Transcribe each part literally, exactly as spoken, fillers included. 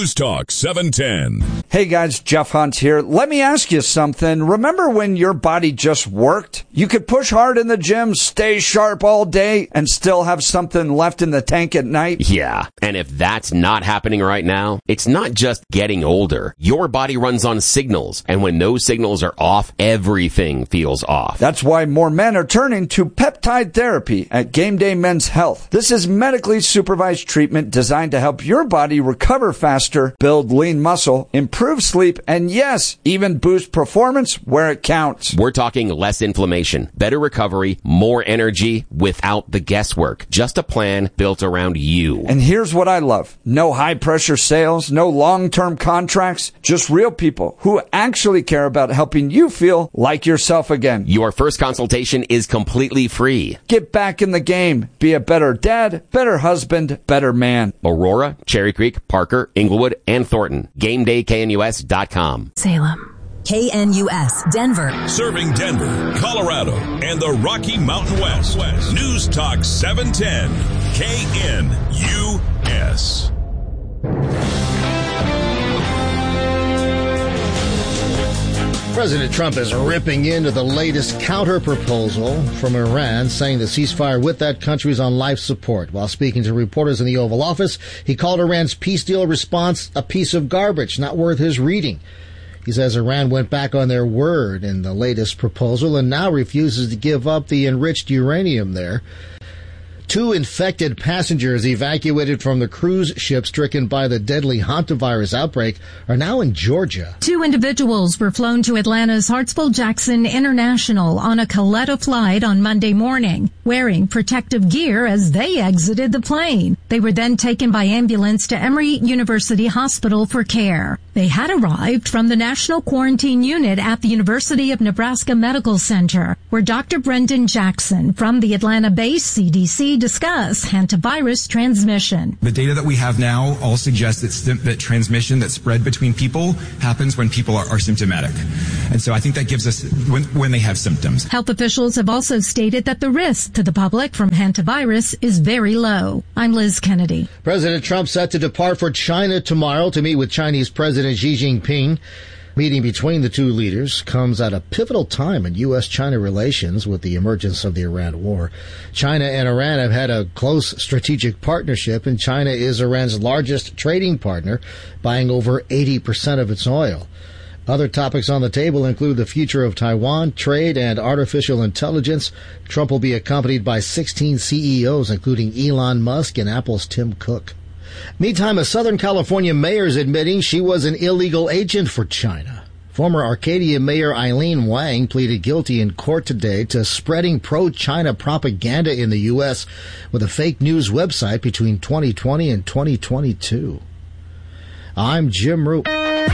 News Talk seven ten. Hey guys, Jeff Hunt here. Let me ask you something. Remember when your body just worked? You could push hard in the gym, stay sharp all day, and still have something left in the tank at night? Yeah, and if that's not happening right now, it's not just getting older. Your body runs on signals, and when those signals are off, everything feels off. That's why more men are turning to peptide therapy at Game Day Men's Health. This is medically supervised treatment designed to help your body recover faster, build lean muscle, improve sleep, and yes, even boost performance where it counts. We're talking less inflammation, better recovery, more energy without the guesswork. Just a plan built around you. And here's what I love. No high-pressure sales, no long-term contracts, just real people who actually care about helping you feel like yourself again. Your first consultation is completely free. Get back in the game. Be a better dad, better husband, better man. Aurora, Cherry Creek, Parker, Inglewood, and Thornton. Game Day K N U S dot com. Salem. K N U S, Denver. Serving Denver, Colorado, and the Rocky Mountain West. West. News Talk seven ten. K N U S. President Trump is ripping into the latest counter-proposal from Iran, saying the ceasefire with that country is on life support. While speaking to reporters in the Oval Office, he called Iran's peace deal response a piece of garbage, not worth his reading. He says Iran went back on their word in the latest proposal and now refuses to give up the enriched uranium there. Two infected passengers evacuated from the cruise ship stricken by the deadly hantavirus outbreak are now in Georgia. Two individuals were flown to Atlanta's Hartsfield-Jackson International on a Coletta flight on Monday morning, wearing protective gear as they exited the plane. They were then taken by ambulance to Emory University Hospital for care. They had arrived from the National Quarantine Unit at the University of Nebraska Medical Center, where Doctor Brendan Jackson from the Atlanta-based C D C discussed hantavirus transmission. The data that we have now all suggests that, sim- that transmission that spread between people happens when people are, are symptomatic. And so I think that gives us, when, when they have symptoms. Health officials have also stated that the risk to the public from hantavirus is very low. I'm Liz Kennedy. President Trump set to depart for China tomorrow to meet with Chinese President Xi Jinping. Meeting between the two leaders comes at a pivotal time in U S China relations with the emergence of the Iran war. China and Iran have had a close strategic partnership, and China is Iran's largest trading partner, buying over eighty percent of its oil. Other topics on the table include the future of Taiwan, trade, and artificial intelligence. Trump will be accompanied by sixteen C E Os, including Elon Musk and Apple's Tim Cook. Meantime, a Southern California mayor is admitting she was an illegal agent for China. Former Arcadia Mayor Eileen Wang pleaded guilty in court today to spreading pro-China propaganda in the U S with a fake news website between twenty twenty and twenty twenty-two. I'm Jim Root.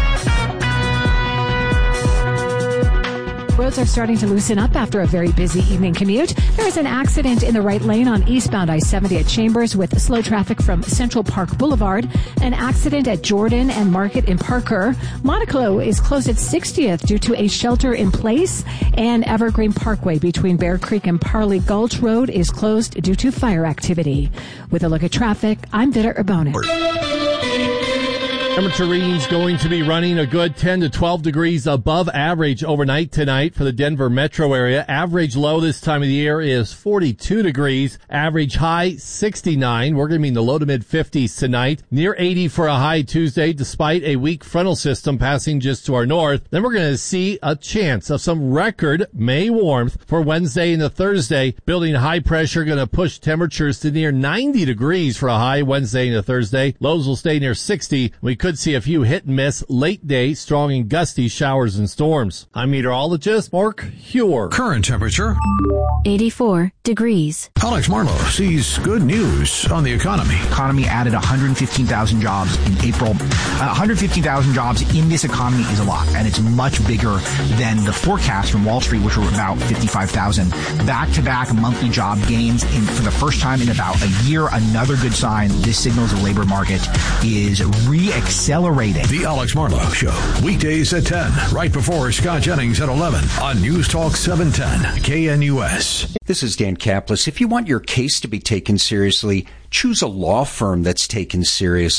Roads are starting to loosen up after a very busy evening commute. There is an accident in the right lane on eastbound I seventy at Chambers with slow traffic from Central Park Boulevard. An accident at Jordan and Market in Parker. Monaco is closed at sixtieth due to a shelter in place. And Evergreen Parkway between Bear Creek and Parley Gulch Road is closed due to fire activity. With a look at traffic, I'm Vida Urbonik. Temperature readings going to be running a good ten to twelve degrees above average overnight tonight for the Denver metro area. Average low this time of the year is forty-two degrees. Average high sixty-nine. We're going to be in the low to mid fifties tonight. Near eighty for a high Tuesday despite a weak frontal system passing just to our north. Then we're going to see a chance of some record May warmth for Wednesday and the Thursday. Building high pressure going to push temperatures to near ninety degrees for a high Wednesday and the Thursday. Lows will stay near sixty. We could see a few hit and miss late day, strong and gusty showers and storms. I'm meteorologist Mark Huer. Current temperature eighty-four degrees. Alex Marlowe sees good news on the economy. Economy added one hundred fifteen thousand jobs in April. Uh, one hundred fifteen thousand jobs in this economy is a lot, and it's much bigger than the forecast from Wall Street, which were about fifty-five thousand. Back-to-back monthly job gains in, for the first time in about a year. Another good sign. This signals the labor market is re-accelerating. The Alex Marlowe Show, weekdays at ten, right before Scott Jennings at eleven on News Talk seven ten K N U S. This is Dan Kaplis. If you want your case to be taken seriously, choose a law firm that's taken seriously.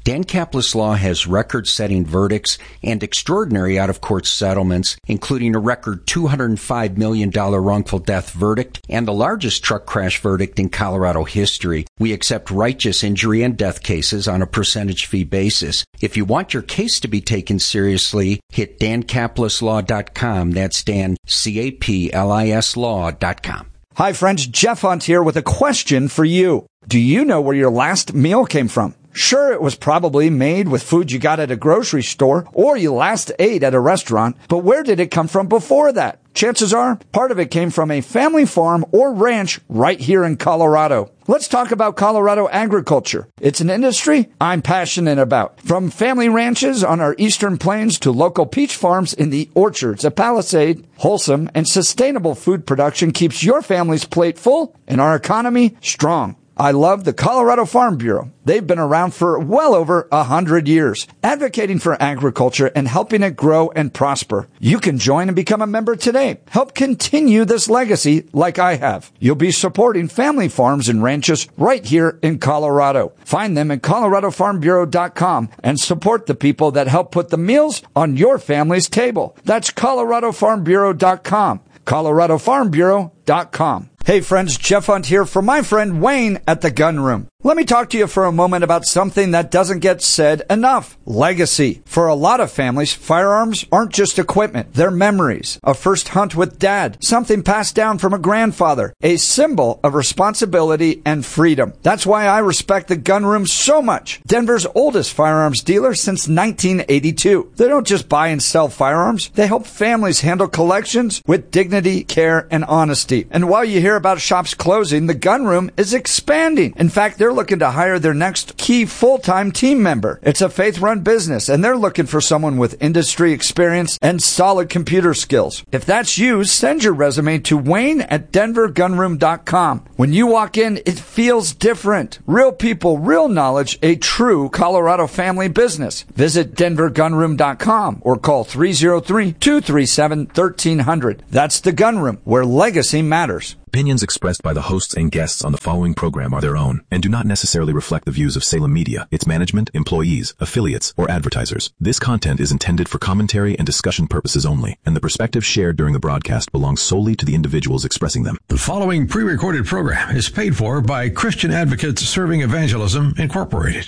Dan Caplis Law has record-setting verdicts and extraordinary out-of-court settlements, including a record two hundred five million dollars wrongful death verdict and the largest truck crash verdict in Colorado history. We accept righteous injury and death cases on a percentage fee basis. If you want your case to be taken seriously, hit dan caplis law dot com. That's Dan, C A P L I S law dot com. Hi friends, Jeff Hunt here with a question for you. Do you know where your last meal came from? Sure, it was probably made with food you got at a grocery store or you last ate at a restaurant, but where did it come from before that? Chances are, part of it came from a family farm or ranch right here in Colorado. Let's talk about Colorado agriculture. It's an industry I'm passionate about. From family ranches on our eastern plains to local peach farms in the orchards of Palisade, wholesome and sustainable food production keeps your family's plate full and our economy strong. I love the Colorado Farm Bureau. They've been around for well over a hundred years, advocating for agriculture and helping it grow and prosper. You can join and become a member today. Help continue this legacy like I have. You'll be supporting family farms and ranches right here in Colorado. Find them at colorado farm bureau dot com and support the people that help put the meals on your family's table. That's colorado farm bureau dot com. colorado farm bureau dot com. Hey friends, Jeff Hunt here for my friend Wayne at the Gun Room. Let me talk to you for a moment about something that doesn't get said enough. Legacy. For a lot of families, firearms aren't just equipment. They're memories. A first hunt with dad. Something passed down from a grandfather. A symbol of responsibility and freedom. That's why I respect the Gun Room so much. Denver's oldest firearms dealer since nineteen eighty-two. They don't just buy and sell firearms. They help families handle collections with dignity, care, and honesty. And while you hear about shops closing, the Gun Room is expanding. In fact, they're looking to hire their next key full-time team member. It's a faith-run business, and they're looking for someone with industry experience and solid computer skills. If that's you, send your resume to Wayne at denver gun room dot com. When you walk in, it feels different. Real people, real knowledge, a true Colorado family business. Visit denver gun room dot com or call three oh three, two three seven, one three zero zero. That's the Gun Room, where legacy matters. Opinions expressed by the hosts and guests on the following program are their own and do not necessarily reflect the views of Salem Media, its management, employees, affiliates, or advertisers. This content is intended for commentary and discussion purposes only, and the perspectives shared during the broadcast belong solely to the individuals expressing them. The following pre-recorded program is paid for by Christian Advocates Serving Evangelism, Incorporated.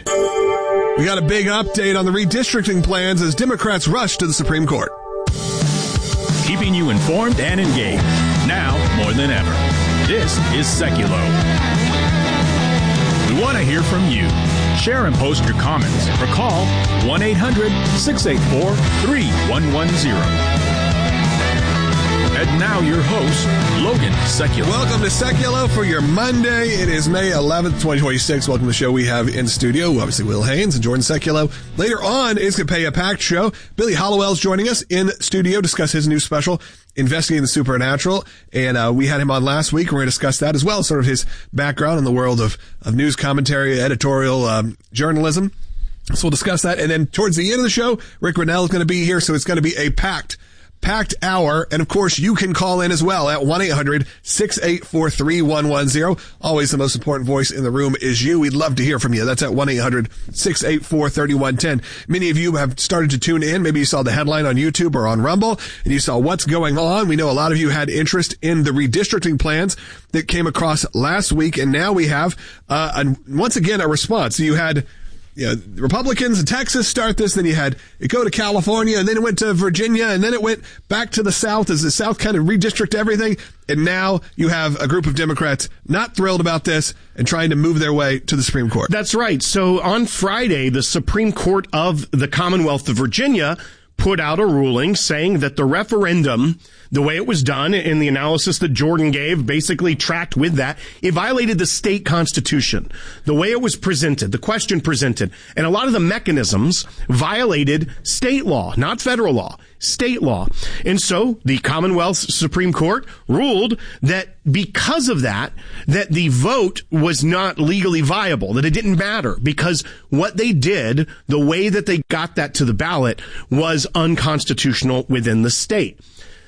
We got a big update on the redistricting plans as Democrats rush to the Supreme Court. Keeping you informed and engaged, now more than ever. This is Seculo. We want to hear from you. Share and post your comments or call one eight hundred, six eight four, three one one zero. And now your host, Logan Seculo. Welcome to Seculo for your Monday. It is May eleventh, twenty twenty-six. Welcome to the show. We have in studio, obviously, Will Haynes and Jordan Seculo. Later on, it's going to pay a packed show. Billy Hollowell's joining us in studio to discuss his new special, Investigating the Supernatural. And uh, we had him on last week. We're going to discuss that as well, sort of his background in the world of, of news commentary, editorial um, journalism. So we'll discuss that. And then towards the end of the show, Rick Rennell is going to be here. So it's going to be a packed Packed hour. And of course, you can call in as well at one eight hundred, six eight four, three one one zero. Always the most important voice in the room is you. We'd love to hear from you. That's at one eight hundred, six eight four, three one one zero. Many of you have started to tune in. Maybe you saw the headline on YouTube or on Rumble and you saw what's going on. We know a lot of you had interest in the redistricting plans that came across last week. And now we have, uh, a, once again, a response. So you had Yeah, Republicans in Texas start this, then you had it go to California, and then it went to Virginia, and then it went back to the South as the South kind of redistrict everything. And now you have a group of Democrats not thrilled about this and trying to move their way to the Supreme Court. That's right. So on Friday, the Supreme Court of the Commonwealth of Virginia put out a ruling saying that the referendum, the way it was done in the analysis that Jordan gave, basically tracked with that. It violated the state constitution. The way it was presented, the question presented, and a lot of the mechanisms violated state law, not federal law, state law. And so the Commonwealth Supreme Court ruled that because of that, that the vote was not legally viable, that it didn't matter because what they did, the way that they got that to the ballot was unconstitutional within the state.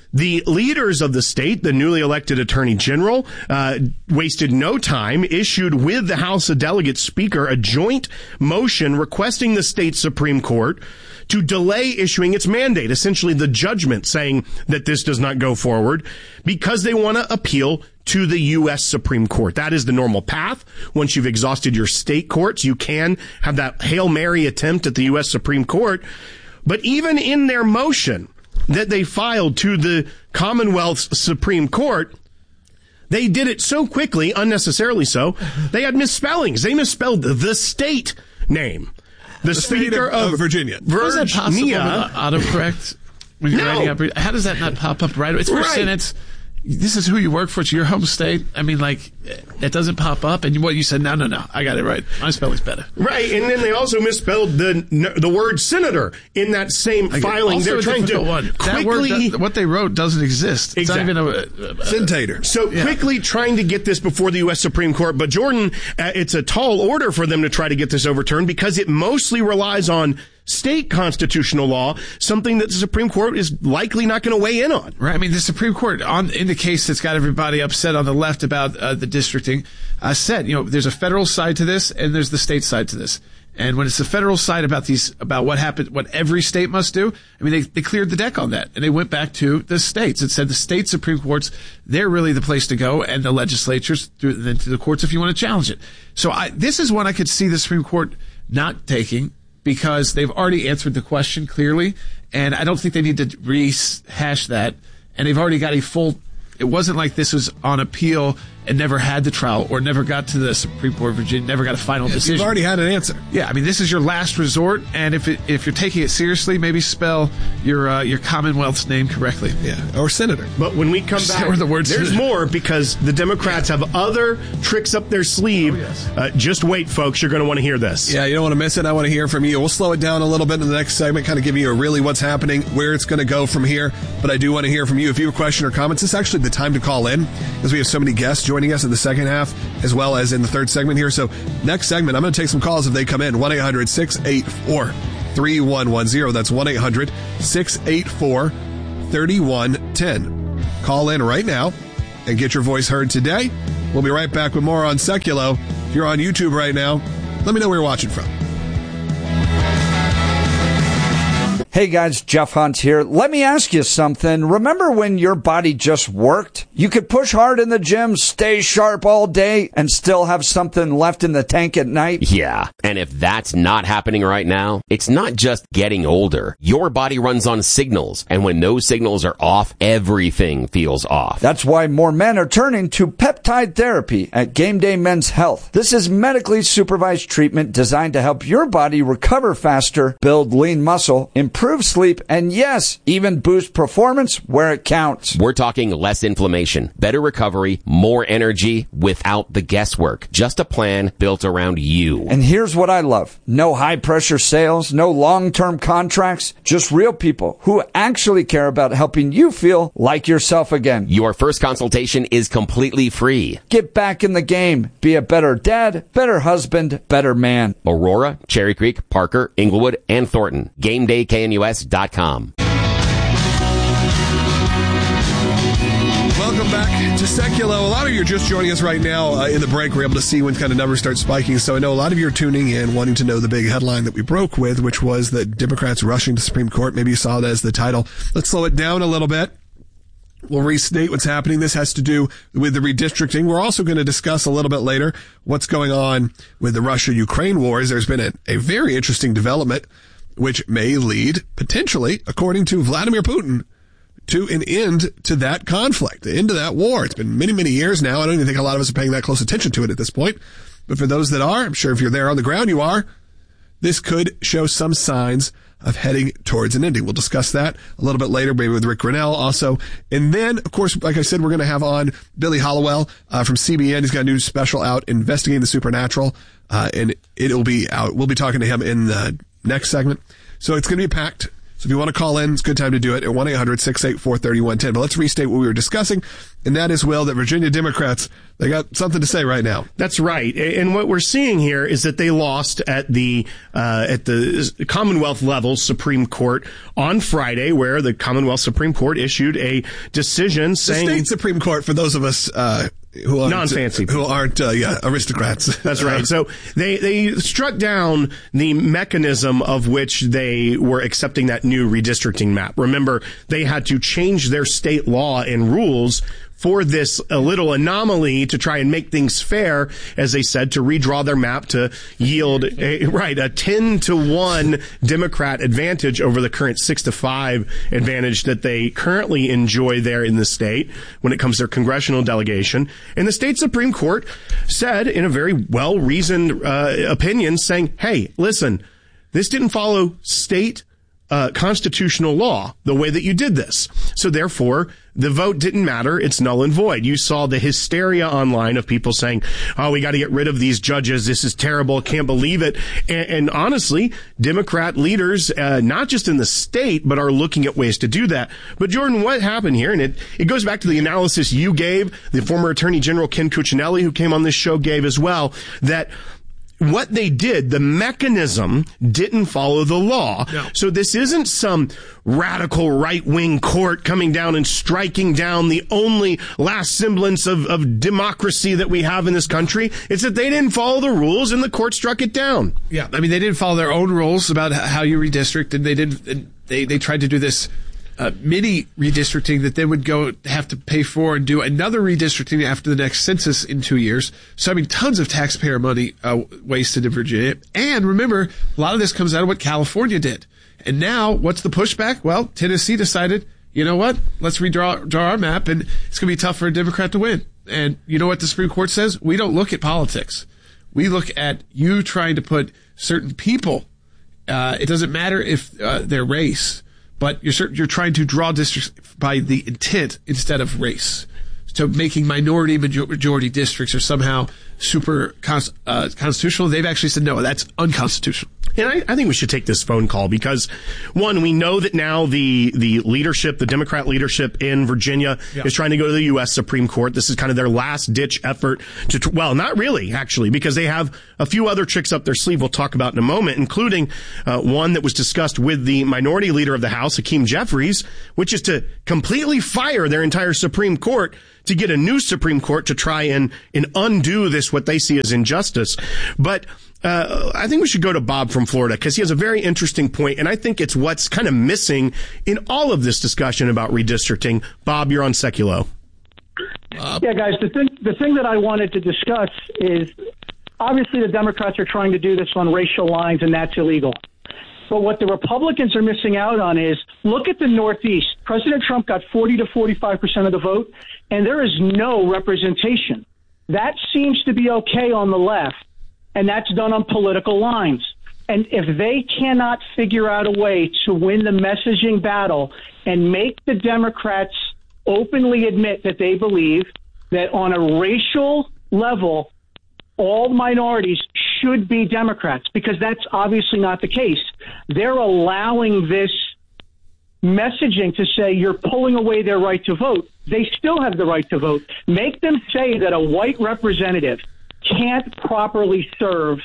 The leaders of the state, the newly elected attorney general, uh, wasted no time, issued with the House of Delegates Speaker a joint motion requesting the state Supreme Court to delay issuing its mandate, essentially the judgment saying that this does not go forward, because they want to appeal to the U S Supreme Court. That is the normal path. Once you've exhausted your state courts, you can have that Hail Mary attempt at the U S Supreme Court. But even in their motion that they filed to the Commonwealth's Supreme Court, they did it so quickly, unnecessarily so, they had misspellings. They misspelled the state name. The, the Speaker of, of Virginia. Virginia. How is that possible with autocorrect when you're No. writing up? How does that not pop up right away? It's first Right. sentence. This is who you work for. It's your home state. I mean, like, it doesn't pop up. And what you said, no, no, no. I got it right. My spelling's better. Right, and then they also misspelled the the word senator in that same filing. Also They're a trying to difficult one. That word, quickly... that- what they wrote doesn't exist. It's Exactly. not even a... a, a Syntator. So Yeah. quickly trying to get this before the U S Supreme Court. But Jordan, uh, it's a tall order for them to try to get this overturned because it mostly relies on state constitutional law, something that the Supreme Court is likely not going to weigh in on. Right. I mean, the Supreme Court, on in the case that's got everybody upset on the left about uh, the districting, uh, said, you know, there's a federal side to this and there's the state side to this. And when it's the federal side about these, about what happened, what every state must do, I mean, they, they cleared the deck on that and they went back to the states and said the state Supreme Courts, they're really the place to go, and the legislatures through then to the courts if you want to challenge it. So I, this is one I could see the Supreme Court not taking, because they've already answered the question clearly, and I don't think they need to rehash that. And they've already got a full, it wasn't like this was on appeal and never had the trial or never got to the Supreme Court of Virginia, never got a final Yes, decision. You've already had an answer. Yeah, I mean, this is your last resort, and if it, if you're taking it seriously, maybe spell your uh, your Commonwealth's name correctly. Yeah, or senator. But when we come back, Or the word there's senator. more, because the Democrats have other tricks up their sleeve. Oh, yes. uh, just wait, folks. You're going to want to hear this. Yeah, you don't want to miss it. I want to hear from you. We'll slow it down a little bit in the next segment, kind of give you a really what's happening, where it's going to go from here. But I do want to hear from you. If you have a question or comments, this is actually the time to call in, because we have so many guests joining us in the second half, as well as in the third segment here. So next segment, I'm going to take some calls if they come in. one eight hundred six eight four three one one zero. That's one eight hundred six eight four three one one zero. Call in right now and get your voice heard today. We'll be right back with more on Seculo. If you're on YouTube right now, let me know where you're watching from. Hey guys, Jeff Hunt here. Let me ask you something. Remember when your body just worked? You could push hard in the gym, stay sharp all day, and still have something left in the tank at night? Yeah, and if that's not happening right now, it's not just getting older. Your body runs on signals, and when those signals are off, everything feels off. That's why more men are turning to peptide therapy at Game Day Men's Health. This is medically supervised treatment designed to help your body recover faster, build lean muscle, improve sleep, and yes, even boost performance where it counts. We're talking less inflammation, better recovery, more energy without the guesswork. Just a plan built around you. And here's what I love. No high-pressure sales, no long-term contracts, just real people who actually care about helping you feel like yourself again. Your first consultation is completely free. Get back in the game. Be a better dad, better husband, better man. Aurora, Cherry Creek, Parker, Inglewood, and Thornton. Game Day K N U S dot com. Welcome back to Seculo. A lot of you are just joining us right now uh, in the break. We're able to see when kind of numbers start spiking. So I know a lot of you are tuning in, wanting to know the big headline that we broke with, which was that Democrats rushing to Supreme Court. Maybe you saw it as the title. Let's slow it down a little bit. We'll restate what's happening. This has to do with the redistricting. We're also going to discuss a little bit later what's going on with the Russia-Ukraine wars. There's been a, a very interesting development, which may lead, potentially, according to Vladimir Putin, to an end to that conflict, the end of that war. It's been many, many years now. I don't even think a lot of us are paying that close attention to it at this point. But for those that are, I'm sure if you're there on the ground, you are, this could show some signs of heading towards an ending. We'll discuss that a little bit later, maybe with Rick Grinnell also. And then, of course, like I said, we're going to have on Billy Hallowell uh, from C B N. He's got a new special out, Investigating the Supernatural, uh, and it'll be out. We'll be talking to him in the next segment. So it's going to be a packed So if you want to call in, it's a good time to do it at one eight hundred six eight four three one one zero. But let's restate what we were discussing, and that is, Will, that Virginia Democrats, they got something to say right now. That's right. And what we're seeing here is that they lost at the uh, at the Commonwealth level Supreme Court on Friday, where the Commonwealth Supreme Court issued a decision saying... The state Supreme Court, for those of us... Uh, Who aren't, non-fancy who aren't uh, yeah aristocrats. That's right. So they they struck down the mechanism of which they were accepting that new redistricting map. Remember, they had to change their state law and rules for this a little anomaly to try and make things fair, as they said, to redraw their map to yield a, right a ten to one Democrat advantage over the current six to five advantage that they currently enjoy there in the state when it comes to their congressional delegation. And the state Supreme Court said, in a very well-reasoned uh, opinion, saying, "Hey, listen, this didn't follow state Uh, constitutional law, the way that you did this. So therefore, the vote didn't matter. It's null and void." You saw the hysteria online of people saying, "Oh, we got to get rid of these judges. This is terrible. Can't believe it." And, and honestly, Democrat leaders, uh, not just in the state, but are looking at ways to do that. But Jordan, what happened here? And it, it goes back to the analysis you gave, the former Attorney General Ken Cuccinelli, who came on this show, gave as well, that what they did, the mechanism didn't follow the law. No. So this isn't some radical right-wing court coming down and striking down the only last semblance of, of democracy that we have in this country. It's that they didn't follow the rules and the court struck it down. Yeah, I mean, they didn't follow their own rules about how you redistrict, and they did. And they they tried to do this Uh, mini redistricting that they would go have to pay for and do another redistricting after the next census in two years. So, I mean, tons of taxpayer money uh, wasted in Virginia. And remember, a lot of this comes out of what California did. And now, what's the pushback? Well, Tennessee decided, you know what? Let's redraw draw our map, and it's going to be tough for a Democrat to win. And you know what the Supreme Court says? We don't look at politics. We look at you trying to put certain people. Uh, it doesn't matter if uh, their race. But you're you're trying to draw districts by the intent instead of race. So making minority majority districts are somehow super cons- uh, constitutional. They've actually said, no, that's unconstitutional. And I, I think we should take this phone call because, one, we know that now the the leadership, the Democrat leadership in Virginia yeah. is trying to go to the U S Supreme Court. This is kind of their last-ditch effort to, tr- well, not really, actually, because they have a few other tricks up their sleeve we'll talk about in a moment, including uh, one that was discussed with the minority leader of the House, Hakeem Jeffries, which is to completely fire their entire Supreme Court to get a new Supreme Court to try and, and undo this, what they see as injustice. But uh, I think we should go to Bob from Florida because he has a very interesting point, and I think it's what's kind of missing in all of this discussion about redistricting. Bob, you're on Seculo. Uh, yeah, guys, the thing, the thing that I wanted to discuss is obviously the Democrats are trying to do this on racial lines, and that's illegal. But what the Republicans are missing out on is look at the Northeast. President Trump got forty to forty-five percent of the vote, and there is no representation. That seems to be okay on the left, and that's done on political lines. And if they cannot figure out a way to win the messaging battle and make the Democrats openly admit that they believe that on a racial level, all minorities should be Democrats, because that's obviously not the case. They're allowing this messaging to say you're pulling away their right to vote. They still have the right to vote. Make them say that a white representative can't properly serve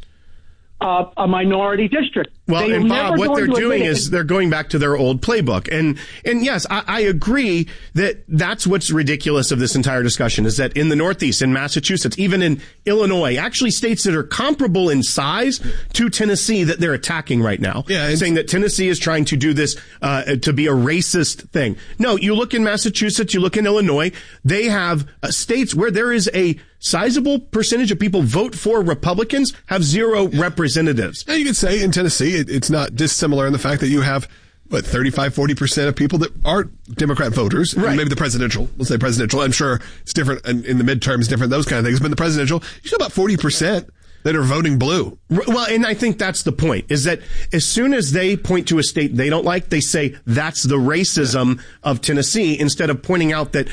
uh, a minority district. Well, they and Bob, what they're doing is it. they're going back to their old playbook. And, and yes, I, I agree that that's what's ridiculous of this entire discussion is that in the Northeast, in Massachusetts, even in Illinois, actually states that are comparable in size to Tennessee that they're attacking right now. Yeah, saying that Tennessee is trying to do this, uh, to be a racist thing. No, you look in Massachusetts, you look in Illinois, they have uh, states where there is a sizable percentage of people vote for Republicans have zero yeah. representatives. Now you could say in Tennessee, it, it's not dissimilar in the fact that you have, what, thirty-five, forty percent of people that are Democrat voters. Right. Maybe the presidential, let's say presidential. I'm sure it's different in, in the midterms, different, those kind of things. But in the presidential, you see about forty percent that are voting blue. Well, and I think that's the point, is that as soon as they point to a state they don't like, they say that's the racism yeah. of Tennessee, instead of pointing out that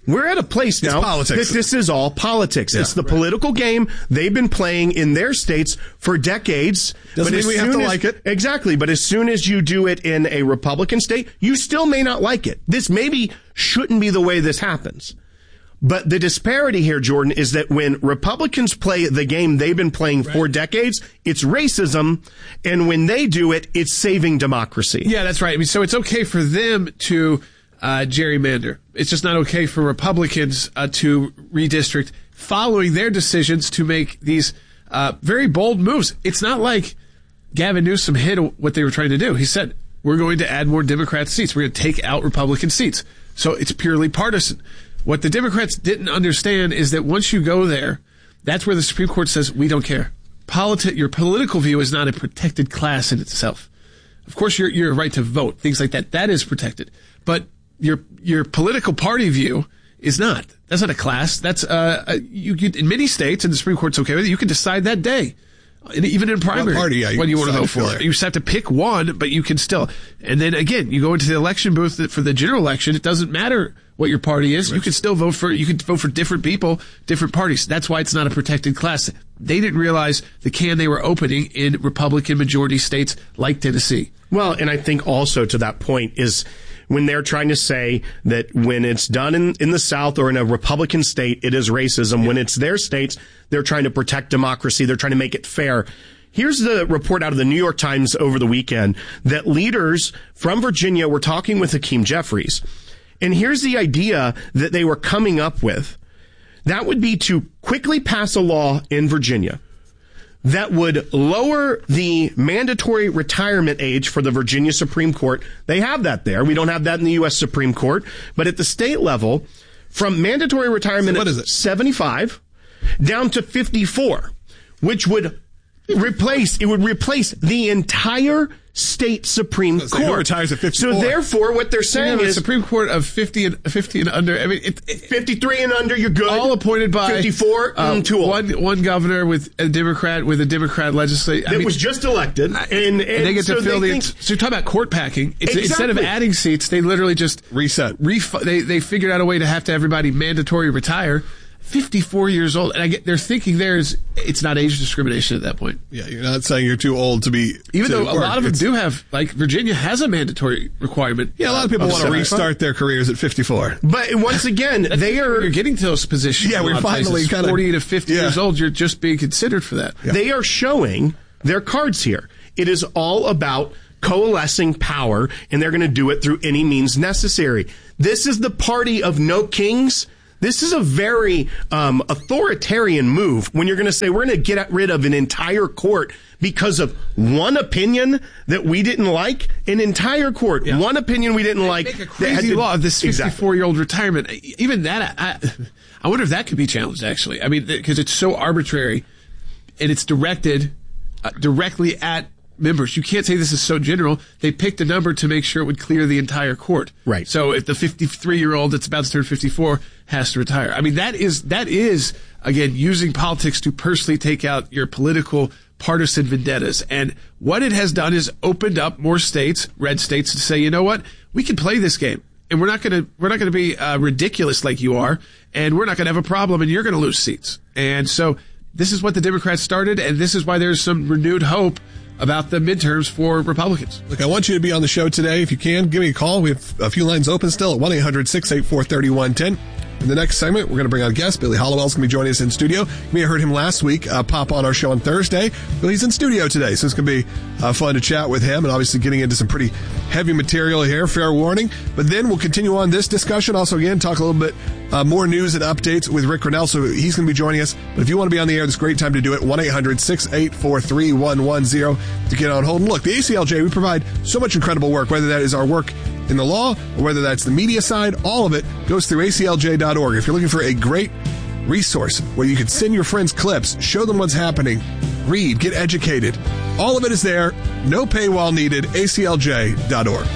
We're at a place now. It's politics. This, this is all politics. Yeah, it's the right. political game they've been playing in their states for decades. Doesn't but mean as we have soon to as- like it. Exactly. But as soon as you do it in a Republican state, you still may not like it. This maybe shouldn't be the way this happens. But the disparity here, Jordan, is that when Republicans play the game they've been playing right. for decades, it's racism. And when they do it, it's saving democracy. Yeah, that's right. I mean, so it's okay for them to uh, gerrymander. It's just not okay for Republicans uh, to redistrict following their decisions to make these uh, very bold moves. It's not like Gavin Newsom hid what they were trying to do. He said, we're going to add more Democrat seats. We're going to take out Republican seats. So it's purely partisan. What the Democrats didn't understand is that once you go there, that's where the Supreme Court says, we don't care. Politi- your political view is not a protected class in itself. Of course, your your right to vote, things like that, that is protected. But your your political party view is not. That's not a class. That's uh, a, you could, in many states, and the Supreme Court's okay with it, you can decide that day. And even in primary, what party, yeah, you what do you want to vote for? for. You just have to pick one, but you can still. And then again, you go into the election booth for the general election. It doesn't matter what your party is. Right. You can still vote for. You can vote for different people, different parties. That's why it's not a protected class. They didn't realize the can they were opening in Republican majority states like Tennessee. Well, and I think also to that point is when they're trying to say that when it's done in, in the South or in a Republican state, it is racism. Yeah. When it's their states, they're trying to protect democracy. They're trying to make it fair. Here's the report out of the New York Times over the weekend that leaders from Virginia were talking with Hakeem Jeffries. And here's the idea that they were coming up with. That would be to quickly pass a law in Virginia that would lower the mandatory retirement age for the Virginia Supreme Court. They have that there. We don't have that in the U S Supreme Court. But at the state level, from mandatory retirement so what at is it? seventy-five down to fifty-four, which would replace, it would replace the entire state Supreme so Court. Who retires at fifty-four? So therefore, what they're saying yeah, is the Supreme Court of fifty and fifty and under. I mean, it, it, fifty-three and under, you're good. All appointed by fifty-four, uh, mm, too old. One one governor with a Democrat with a Democrat legislature. That I mean, was just elected, and, and, and they get so to fill the. Think, so you're talking about court packing. It's, exactly. Instead of adding seats, they literally just reset. Ref, they they figured out a way to have to everybody mandatory retire. fifty-four years old, and I get they're thinking there's it's not age discrimination at that point. Yeah, you're not saying you're too old to be. Even to though work. a lot of them it's, do have, like Virginia has a mandatory requirement. Yeah, a lot of people of want to restart their careers at fifty-four. But once again, they are you're getting to those positions. Yeah, we're finally kind of forty to fifty yeah. years old. You're just being considered for that. Yeah. They are showing their cards here. It is all about coalescing power, and they're going to do it through any means necessary. This is the party of no kings. This is a very um, authoritarian move when you're going to say we're going to get rid of an entire court because of one opinion that we didn't like. An entire court, yeah. one opinion we didn't they like. Make a crazy to, law of this fifty-four-year-old exactly. retirement. Even that, I, I wonder if that could be challenged. Actually, I mean, because it's so arbitrary and it's directed uh, directly at members. You can't say this is so general. They picked a number to make sure it would clear the entire court. Right. So if the fifty-three-year-old that's about to turn fifty-four has to retire. I mean, that is, that is, again, using politics to personally take out your political partisan vendettas. And what it has done is opened up more states, red states, to say, you know what? We can play this game. And we're not going to, we're not going to be uh, ridiculous like you are. And we're not going to have a problem and you're going to lose seats. And so this is what the Democrats started. And this is why there's some renewed hope about the midterms for Republicans. Look, I want you to be on the show today. If you can, give me a call. We have a few lines open still at one eight hundred six eight four three one one zero. In the next segment, we're going to bring on a guest. Billy Hallowell's going to be joining us in studio. You may have heard him last week uh, pop on our show on Thursday. Well, he's in studio today, so it's going to be uh, fun to chat with him and obviously getting into some pretty heavy material here, fair warning. But then we'll continue on this discussion. Also, again, talk a little bit uh, more news and updates with Rick Grinnell, so he's going to be joining us. But if you want to be on the air, this is a great time to do it. one eight hundred six eight four three one one zero to get on hold. And look, the A C L J, we provide so much incredible work, whether that is our work in the law or whether that's the media side, all of it goes through A C L J dot org. If you're looking for a great resource where you can send your friends clips, show them what's happening, read, get educated, all of it is there. No paywall needed. A C L J dot org.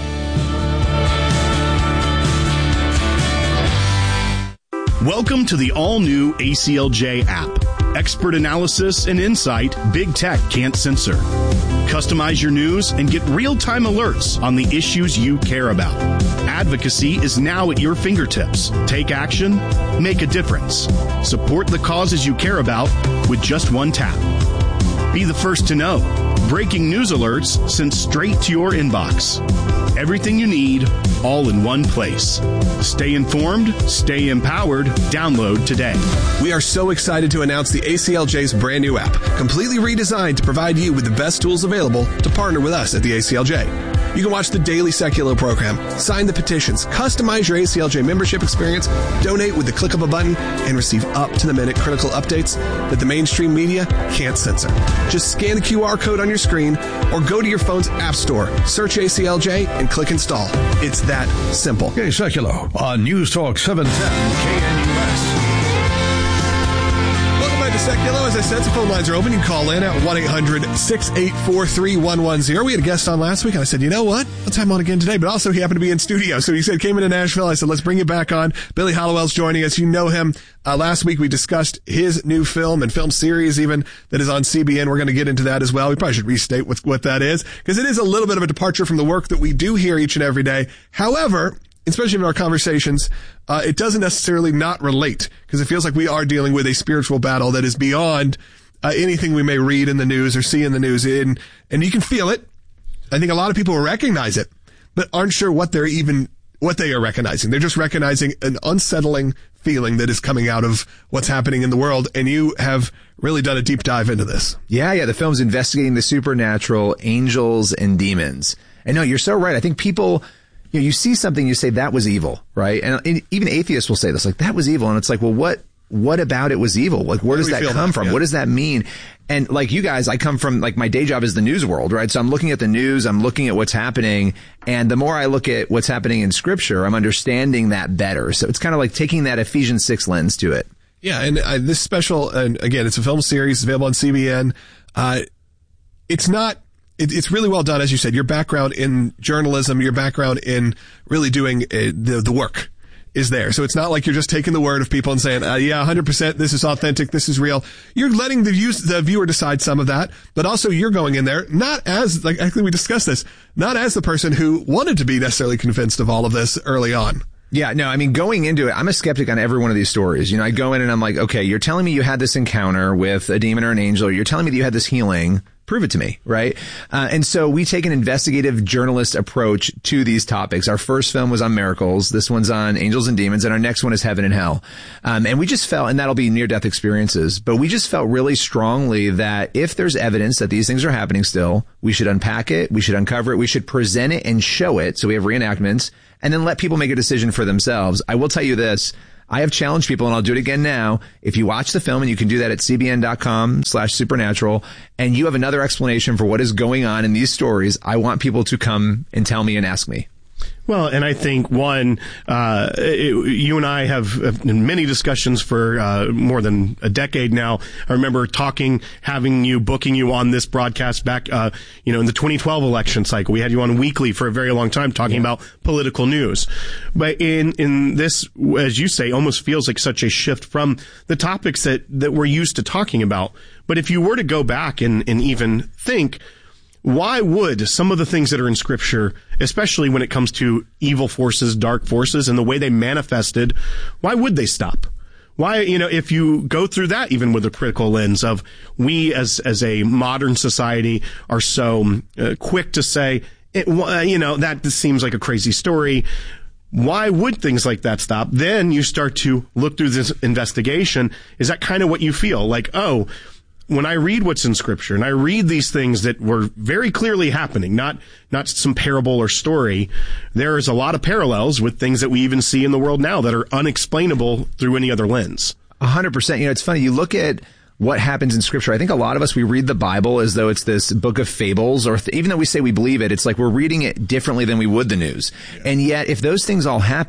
Welcome to the all-new A C L J app. Expert analysis and insight big tech can't censor. Customize your news and get real-time alerts on the issues you care about. Advocacy is now at your fingertips. Take action, make a difference. Support the causes you care about with just one tap. Be the first to know. Breaking news alerts sent straight to your inbox. Everything you need, all in one place. Stay informed, stay empowered. Download today. We are so excited to announce the A C L J's brand new app, completely redesigned to provide you with the best tools available to partner with us at the A C L J. You can watch the daily Secular program, sign the petitions, customize your A C L J membership experience, donate with the click of a button, and receive up-to-the-minute critical updates that the mainstream media can't censor. Just scan the Q R code on your screen or go to your phone's app store, search A C L J, and click install. It's that simple. Okay, Secular on News Talk seven ten K N U S. Welcome back to Secular. As I said, the phone lines are open. You can call in at one eight hundred six eight four three one one zero. We had a guest on last week, and I said, you know what? Let's have him on again today. But also, he happened to be in studio. So he said, came into Nashville. I said, let's bring you back on. Billy Hallowell's joining us. You know him. Uh, last week, we discussed his new film and film series even that is on C B N. We're going to get into that as well. We probably should restate what, what that is, because it is a little bit of a departure from the work that we do here each and every day. However, especially in our conversations, uh, it doesn't necessarily not relate, because it feels like we are dealing with a spiritual battle that is beyond uh, anything we may read in the news or see in the news. And, and you can feel it. I think a lot of people recognize it, but aren't sure what they're even, what they are recognizing. They're just recognizing an unsettling feeling that is coming out of what's happening in the world. And you have really done a deep dive into this. Yeah, yeah. The film's investigating the supernatural, angels and demons. And no, you're so right. I think people, you know, you see something, you say that was evil, right? And, and even atheists will say this, like, that was evil. And it's like, well, what, what about it was evil? Like, where does that come from? What does that mean? And like you guys, I come from, like, my day job is the news world, right? So I'm looking at the news, I'm looking at what's happening. And the more I look at what's happening in scripture, I'm understanding that better. So it's kind of like taking that Ephesians six lens to it. Yeah. And uh, this special, and again, it's a film series, it's available on C B N. Uh, it's not, it, it's really well done. As you said, your background in journalism, your background in really doing uh, the, the work is there. So it's not like you're just taking the word of people and saying, uh, yeah, one hundred percent, this is authentic, this is real. You're letting the, use, the viewer decide some of that, but also you're going in there not as, like, actually we discussed this, not as the person who wanted to be necessarily convinced of all of this early on. Yeah, no, I mean, going into it, I'm a skeptic on every one of these stories. You know, I go in and I'm like, okay, you're telling me you had this encounter with a demon or an angel. You're telling me that you had this healing. Prove it to me, right? Uh, and so we take an investigative journalist approach to these topics. Our first film was on miracles. This one's on angels and demons. And our next one is heaven and hell. Um, and we just felt, and that'll be near-death experiences, but we just felt really strongly that if there's evidence that these things are happening still, we should unpack it, we should uncover it, we should present it and show it. So we have reenactments, and then let people make a decision for themselves. I will tell you this. I have challenged people, and I'll do it again now. If you watch the film, and you can do that at cbn.com slash supernatural, and you have another explanation for what is going on in these stories, I want people to come and tell me and ask me. Well, and I think, one, uh, it, you and I have, have many discussions for uh, more than a decade now. I remember talking, having you, booking you on this broadcast back, uh, you know, in the twenty twelve election cycle. We had you on weekly for a very long time talking yeah. about political news. But in, in this, as you say, almost feels like such a shift from the topics that, that we're used to talking about. But if you were to go back and, and even think, why would some of the things that are in Scripture, especially when it comes to evil forces, dark forces, and the way they manifested, why would they stop? Why, you know, if you go through that even with a critical lens of we as as a modern society are so uh, quick to say, it, you know, that seems like a crazy story. Why would things like that stop? Then you start to look through this investigation. Is that kind of what you feel? Like, oh, when I read what's in Scripture and I read these things that were very clearly happening, not not some parable or story, there is a lot of parallels with things that we even see in the world now that are unexplainable through any other lens. A hundred percent. You know, it's funny. You look at what happens in Scripture. I think a lot of us, we read the Bible as though it's this book of fables, or th- even though we say we believe it, it's like we're reading it differently than we would the news. Yeah. And yet, if those things all happened,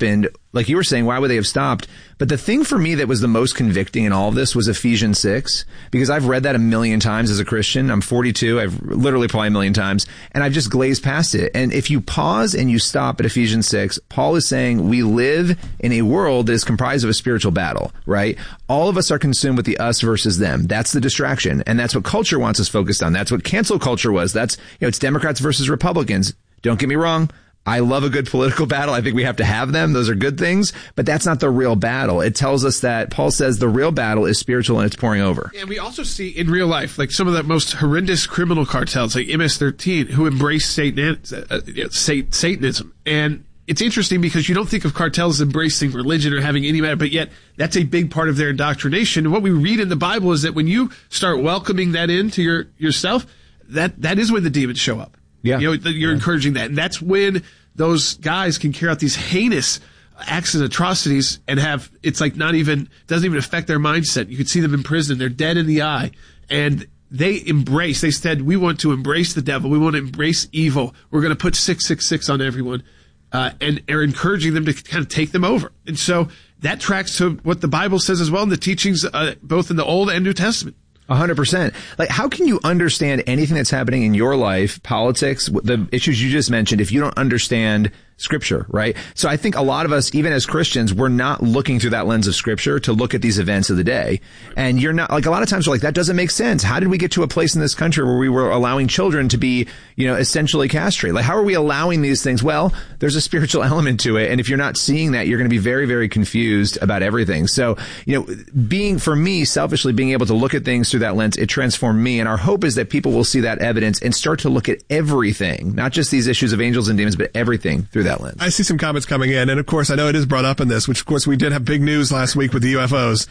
like you were saying, why would they have stopped? But the thing for me that was the most convicting in all of this was Ephesians six, because I've read that a million times as a Christian. I'm forty-two. I've literally probably a million times, and I've just glazed past it. And if you pause and you stop at Ephesians six, Paul is saying we live in a world that is comprised of a spiritual battle, right? All of us are consumed with the us versus them. That's the distraction. And that's what culture wants us focused on. That's what cancel culture was. That's, you know, it's Democrats versus Republicans. Don't get me wrong. I love a good political battle. I think we have to have them. Those are good things, but that's not the real battle. It tells us that Paul says the real battle is spiritual and it's pouring over. And we also see in real life, like some of the most horrendous criminal cartels, like M S thirteen, who embrace Satan, uh, Satanism. And it's interesting because you don't think of cartels embracing religion or having any matter, but yet that's a big part of their indoctrination. And what we read in the Bible is that when you start welcoming that into your yourself, that that is when the demons show up. Yeah. You know, you're yeah. encouraging that. And that's when those guys can carry out these heinous acts and atrocities and have, it's like not even, doesn't even affect their mindset. You can see them in prison. They're dead in the eye. And they embrace, they said, we want to embrace the devil. We want to embrace evil. We're going to put six six six on everyone. Uh, and are encouraging them to kind of take them over. And so that tracks to what the Bible says as well in the teachings, uh, both in the Old and New Testament. A hundred percent. Like, how can you understand anything that's happening in your life, politics, the issues you just mentioned, if you don't understand Scripture, right? So I think a lot of us, even as Christians, we're not looking through that lens of Scripture to look at these events of the day. And you're not, like, a lot of times we're like, that doesn't make sense. How did we get to a place in this country where we were allowing children to be, you know, essentially castrated? Like, how are we allowing these things? Well, there's a spiritual element to it. And if you're not seeing that, you're going to be very, very confused about everything. So, you know, being, for me, selfishly being able to look at things through that lens, it transformed me. And our hope is that people will see that evidence and start to look at everything, not just these issues of angels and demons, but everything through that lens. I see some comments coming in, and of course I know it is brought up in this, which of course we did have big news last week with the U F Os.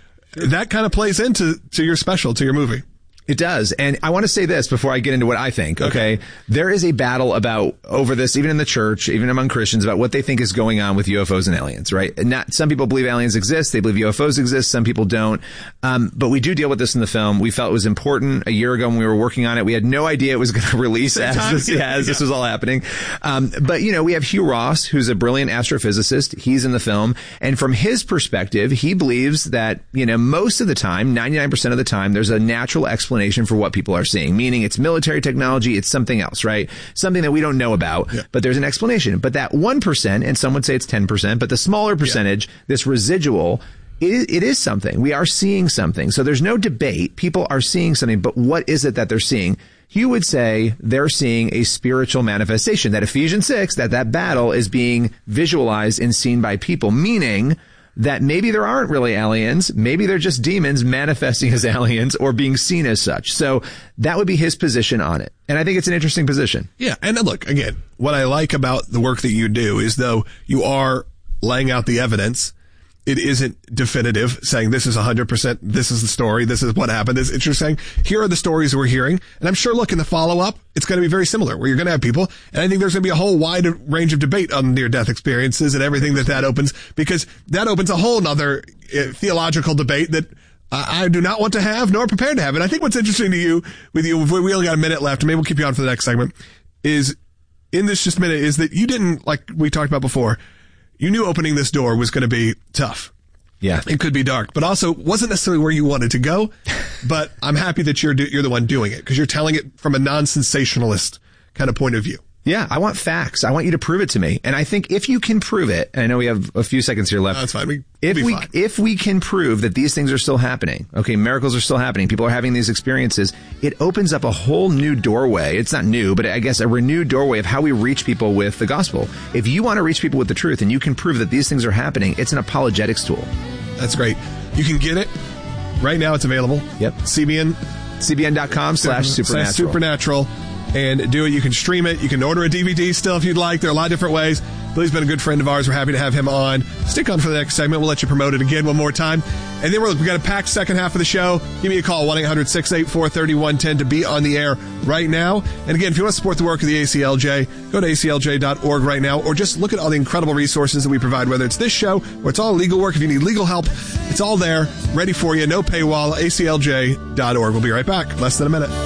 That kind of plays into to your special, to your movie. It does. And I want to say this before I get into what I think, okay? okay? There is a battle about, over this, even in the church, even among Christians, about what they think is going on with U F Os and aliens, right? And not, some people believe aliens exist. They believe U F Os exist. Some people don't. Um, but we do deal with this in the film. We felt it was important a year ago when we were working on it. We had no idea it was going to release as, this, yeah, as yeah. this was all happening. Um, but, you know, we have Hugh Ross, who's a brilliant astrophysicist. He's in the film. And from his perspective, he believes that, you know, most of the time, ninety-nine percent of the time, there's a natural explanation for what people are seeing, meaning it's military technology, it's something else, right? Something that we don't know about, yeah. but there's an explanation. But that one percent, and some would say it's ten percent, but the smaller percentage, yeah. this residual, it, it is something. We are seeing something. So there's no debate. People are seeing something, but what is it that they're seeing? You would say they're seeing a spiritual manifestation, that Ephesians six, that that battle is being visualized and seen by people, meaning that maybe there aren't really aliens, maybe they're just demons manifesting as aliens or being seen as such. So that would be his position on it. And I think it's an interesting position. Yeah. And look, again, what I like about the work that you do is though you are laying out the evidence, it isn't definitive, saying this is one hundred percent, this is the story, this is what happened. It's interesting. Here are the stories we're hearing. And I'm sure, look, in the follow-up, it's going to be very similar, where you're going to have people. And I think there's going to be a whole wide range of debate on near-death experiences and everything that that opens, because that opens a whole nother uh, theological debate that I, I do not want to have, nor prepared to have. And I think what's interesting to you, with you, we only got a minute left, and maybe we'll keep you on for the next segment, is in this just minute, is that you didn't, like we talked about before, you knew opening this door was going to be tough. Yeah. It could be dark, but also wasn't necessarily where you wanted to go. But I'm happy that you're, do, you're the one doing it, because you're telling it from a non-sensationalist kind of point of view. Yeah, I want facts. I want you to prove it to me. And I think if you can prove it, and I know we have a few seconds here left. No, that's fine. We, if we'll we fine. if we can prove that these things are still happening, okay, miracles are still happening, people are having these experiences, it opens up a whole new doorway. It's not new, but I guess a renewed doorway of how we reach people with the gospel. If you want to reach people with the truth and you can prove that these things are happening, it's an apologetics tool. That's great. You can get it. Right now it's available. Yep. C B N. C B N dot com slash supernatural. Supernatural. And do it. You can stream it. You can order a D V D still if you'd like. There are a lot of different ways. Billy's been a good friend of ours. We're happy to have him on. Stick on for the next segment. We'll let you promote it again one more time. And then we're, we got a packed second half of the show. Give me a call, one eight hundred six eight four three one one zero to be on the air right now. And again, if you want to support the work of the A C L J, go to A C L J dot org right now, or just look at all the incredible resources that we provide, whether it's this show or it's all legal work. If you need legal help, it's all there, ready for you. No paywall, A C L J dot org. We'll be right back. Less than a minute.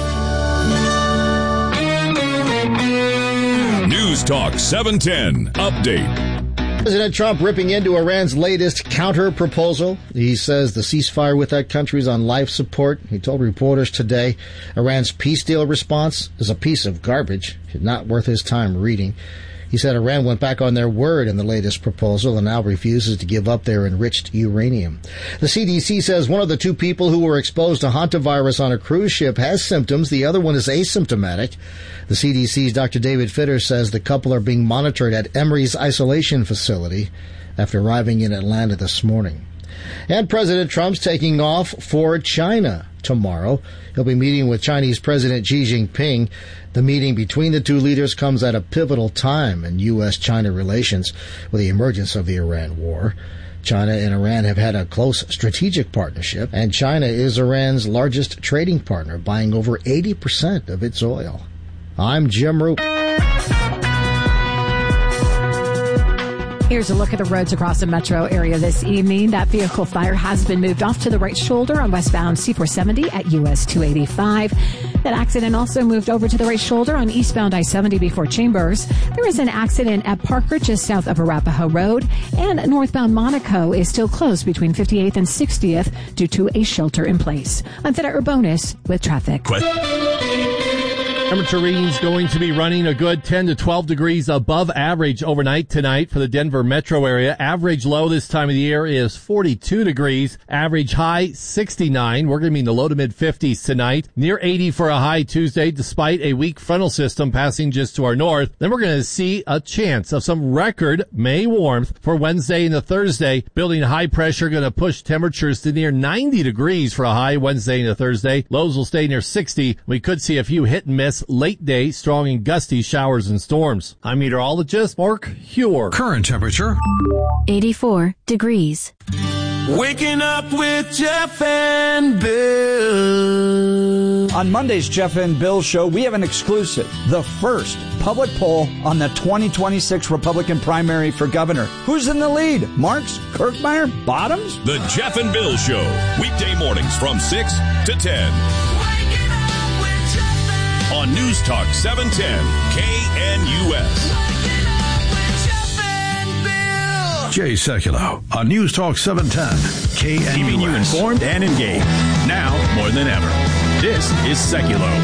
News Talk seven ten Update. President Trump ripping into Iran's latest counter-proposal. He says the ceasefire with that country is on life support. He told reporters today Iran's peace deal response is a piece of garbage, not worth his time reading. He said Iran went back on their word in the latest proposal and now refuses to give up their enriched uranium. The C D C says one of the two people who were exposed to hantavirus on a cruise ship has symptoms. The other one is asymptomatic. The C D C's Doctor David Fitter says the couple are being monitored at Emory's isolation facility after arriving in Atlanta this morning. And President Trump's taking off for China tomorrow. He'll be meeting with Chinese President Xi Jinping. The meeting between the two leaders comes at a pivotal time in U S China relations with the emergence of the Iran war. China and Iran have had a close strategic partnership, and China is Iran's largest trading partner, buying over eighty percent of its oil. I'm Jim Roop. Here's a look at the roads across the metro area this evening. That vehicle fire has been moved off to the right shoulder on westbound C four seventy at U S two eighty-five. That accident also moved over to the right shoulder on eastbound I seventy before Chambers. There is an accident at Parker just south of Arapahoe Road, and northbound Monaco is still closed between fifty-eighth and sixtieth due to a shelter in place. I'm Feta Urbonis with traffic. Temperature readings going to be running a good ten to twelve degrees above average overnight tonight for the Denver metro area. Average low this time of the year is forty-two degrees. Average high sixty-nine. We're going to be in the low to mid fifties tonight. Near eighty for a high Tuesday despite a weak frontal system passing just to our north. Then we're going to see a chance of some record May warmth for Wednesday and the Thursday. Building high pressure going to push temperatures to near ninety degrees for a high Wednesday and the Thursday. Lows will stay near sixty. We could see a few hit and miss late day, strong and gusty showers and storms. I'm meteorologist Mark Huer. Current temperature eighty-four degrees. Waking up with Jeff and Bill. On Monday's Jeff and Bill show, we have an exclusive. The first public poll on the twenty twenty-six Republican primary for governor. Who's in the lead? Marks, Kirkmeyer, Bottoms? The Jeff and Bill show. Weekday mornings from six to ten. On News Talk seven ten, K N U S. Jay Sekulow on News Talk seven ten, K N U S. Keeping you informed and engaged. Now more than ever. This is Sekulow.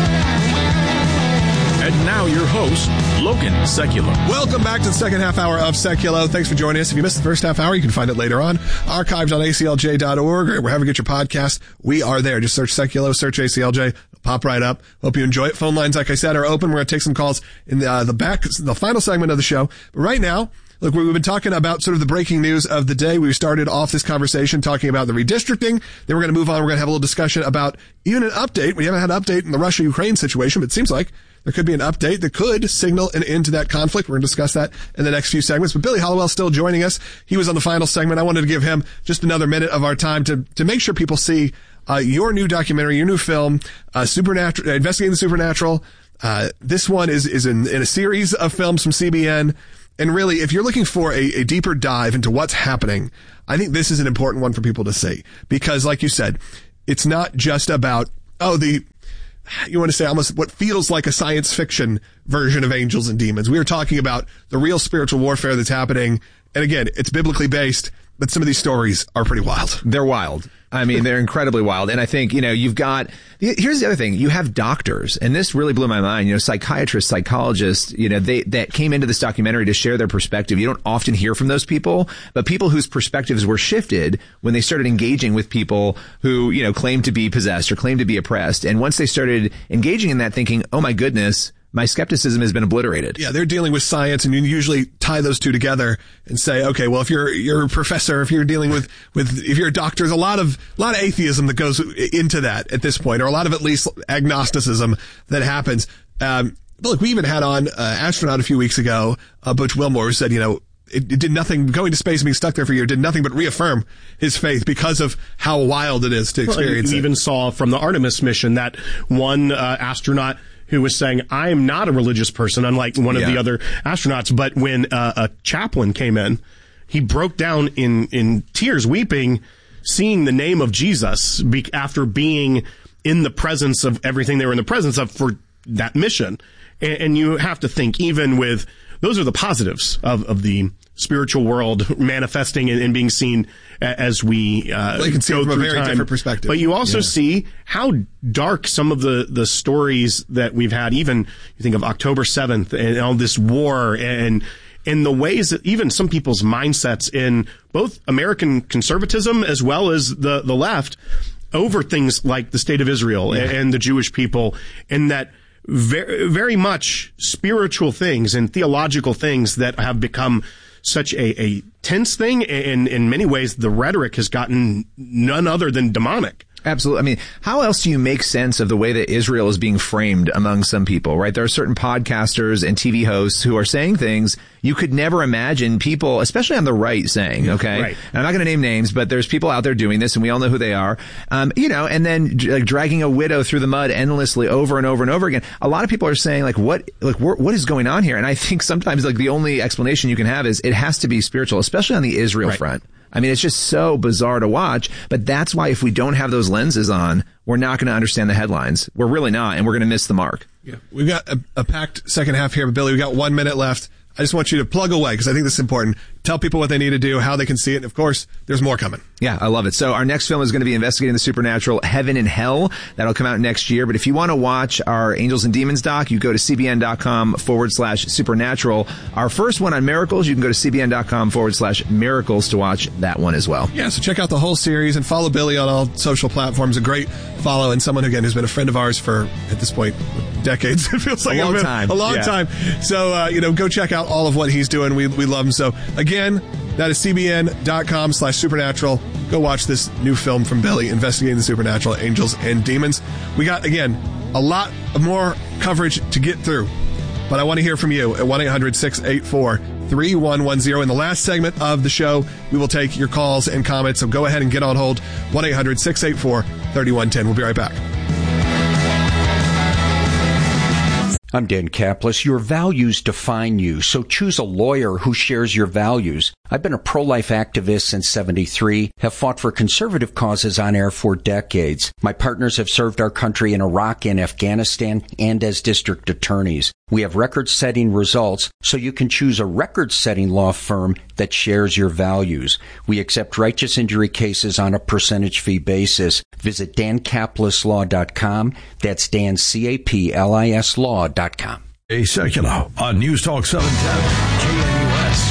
And now your host, Logan Sekulow. Welcome back to the second half hour of Sekulow. Thanks for joining us. If you missed the first half hour, you can find it later on. Archived on A C L J dot org or wherever you get your podcast. We are there. Just search Sekulow, search A C L J. It'll pop right up. Hope you enjoy it. Phone lines, like I said, are open. We're going to take some calls in the, uh, the back, the final segment of the show. But right now, look, we've been talking about sort of the breaking news of the day. We started off this conversation talking about the redistricting. Then we're going to move on. We're going to have a little discussion about even an update. We haven't had an update in the Russia-Ukraine situation, but it seems like there could be an update that could signal an end to that conflict. We're going to discuss that in the next few segments. But Billy Hallowell still joining us. He was on the final segment. I wanted to give him just another minute of our time to, to make sure people see uh, your new documentary, your new film, uh, Supernatural, uh, Investigating the Supernatural. Uh, this one is, is in, in a series of films from C B N. And really, if you're looking for a, a deeper dive into what's happening, I think this is an important one for people to see. Because like you said, it's not just about, oh, the, you want to say almost what feels like a science fiction version of Angels and Demons. We are talking about the real spiritual warfare that's happening. And again, it's biblically based, but some of these stories are pretty wild. They're wild. I mean, they're incredibly wild. And I think, you know, you've got, here's the other thing. You have doctors, and this really blew my mind, you know, psychiatrists, psychologists, you know, they, that came into this documentary to share their perspective. You don't often hear from those people, but people whose perspectives were shifted when they started engaging with people who, you know, claim to be possessed or claim to be oppressed. And once they started engaging in that, thinking, oh my goodness, my skepticism has been obliterated. Yeah, they're dealing with science, and you usually tie those two together and say, okay, well, if you're you're a professor, if you're dealing with, with if you're a doctor, there's a lot of a lot of atheism that goes into that at this point, or a lot of at least agnosticism that happens. Um, but look, we even had on uh, astronaut a few weeks ago, uh, Butch Wilmore, who said, you know, it, it did nothing, going to space and being stuck there for a year did nothing but reaffirm his faith because of how wild it is to experience well, you it. even saw from the Artemis mission that one uh, astronaut who was saying, I am not a religious person, unlike one of yeah. the other astronauts. But when uh, a chaplain came in, he broke down in, in tears, weeping, seeing the name of Jesus be- after being in the presence of everything they were in the presence of for that mission. And, and you have to think, even with, those are the positives of, of the spiritual world manifesting and, and being seen as we uh, well, can see go it from through a very time. different perspective. But you also yeah. see how dark some of the, the stories that we've had, even you think of October seventh and all this war and in the ways that even some people's mindsets in both American conservatism as well as the, the left over things like the state of Israel yeah. and, and the Jewish people, and that very, very much spiritual things and theological things that have become such a, a tense thing. And in many ways, the rhetoric has gotten none other than demonic. Absolutely. I mean, how else do you make sense of the way that Israel is being framed among some people, right? There are certain podcasters and T V hosts who are saying things you could never imagine people, especially on the right, saying, okay? Right. And I'm not going to name names, but there's people out there doing this, and we all know who they are. Um, you know, and then like dragging a widow through the mud endlessly over and over and over again. A lot of people are saying, like, what, like, what is going on here? And I think sometimes, like, the only explanation you can have is it has to be spiritual, especially on the Israel right. front. I mean, it's just so bizarre to watch, but that's why if we don't have those lenses on, we're not going to understand the headlines. We're really not, and we're going to miss the mark. Yeah, we've got a, a packed second half here, but Billy, we've got one minute left. I just want you to plug away because I think this is important. Tell people what they need to do, how they can see it. And of course, there's more coming. Yeah, I love it. So our next film is going to be investigating the supernatural, Heaven and Hell. That'll come out next year. But if you want to watch our Angels and Demons doc, you go to cbn.com forward slash supernatural. Our first one on miracles, you can go to cbn.com forward slash miracles to watch that one as well. Yeah, so check out the whole series and follow Billy on all social platforms. A great follow, and someone, again, who's been a friend of ours for, at this point, decades. It feels like a long been time. A long yeah. time. So, uh, you know, go check out all of what he's doing. We, we love him. So, again, that is cbn.com slash supernatural. Go watch this new film from Billy, Investigating the Supernatural, Angels and Demons. We got, again, a lot of more coverage to get through, but I want to hear from you at one eight hundred six eight four three one one zero. In the last segment of the show, we will take your calls and comments, so go ahead and get on hold. one eight hundred six eight four three one one zero. We'll be right back. I'm Dan Kaplis. Your values define you, so choose a lawyer who shares your values. I've been a pro-life activist since seventy-three, have fought for conservative causes on air for decades. My partners have served our country in Iraq and Afghanistan and as district attorneys. We have record-setting results, so you can choose a record-setting law firm that shares your values. We accept righteous injury cases on a percentage fee basis. Visit dan kaplis law dot com. That's Dan, C A P L I S law dot com. A Secular on News Talk seven ten K N U S.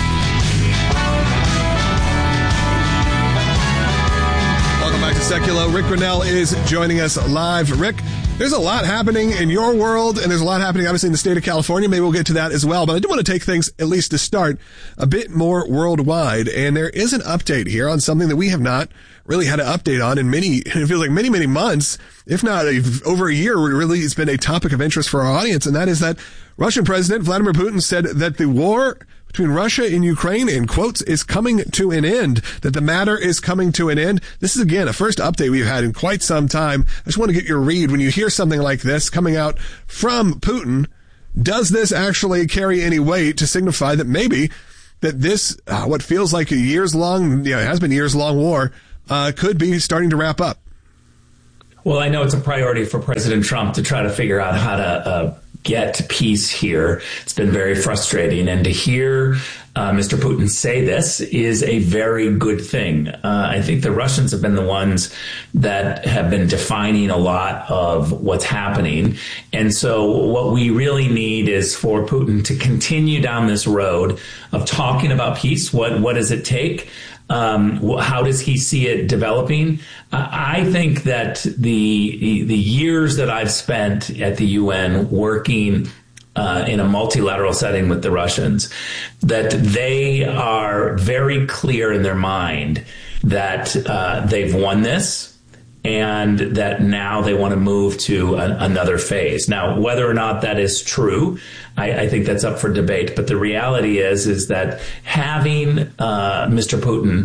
Welcome back to Secular. Rick Grinnell is joining us live. Rick, there's a lot happening in your world, and there's a lot happening, obviously, in the state of California. Maybe we'll get to that as well. But I do want to take things, at least to start, a bit more worldwide. And there is an update here on something that we have not really had an update on in many, it feels like many, many months, if not over a year. Really, it's been a topic of interest for our audience, and that is that Russian President Vladimir Putin said that the war between Russia and Ukraine, in quotes, is coming to an end, that the matter is coming to an end. This is, again, a first update we've had in quite some time. I just want to get your read. When you hear something like this coming out from Putin, does this actually carry any weight to signify that maybe that this, uh, what feels like a years-long, you know, it has been years-long war, uh, could be starting to wrap up? Well, I know it's a priority for President Trump to try to figure out how to uh, get peace here. It's been very frustrating. And to hear uh, Mister Putin say this is a very good thing. Uh, I think the Russians have been the ones that have been defining a lot of what's happening. And so what we really need is for Putin to continue down this road of talking about peace. What, what does it take? Um, how does he see it developing? Uh, I think that the the years that I've spent at the U N working uh, in a multilateral setting with the Russians, that they are very clear in their mind that uh, they've won this, and that now they want to move to a, another phase. Now, whether or not that is true, I, I think that's up for debate. But the reality is, is that having uh, Mister Putin